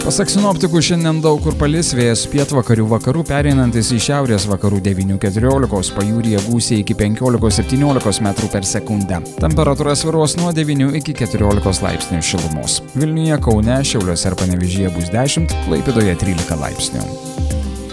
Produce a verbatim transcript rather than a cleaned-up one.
Pasak sinoptikų, šiandien daug kur palis, vėjas pietvakarių vakarų pereinantis į šiaurės vakarų devynių keturiolikos, pajūryje gūsiai iki penkiolikos septyniolikos metrų per sekundę. Temperatūra svyruos nuo devynių iki keturiolikos laipsnių šilumos. Vilniuje, Kaune, Šiauliuose ir Panevėžyje bus dešimt, Klaipėdoje trylika laipsnių.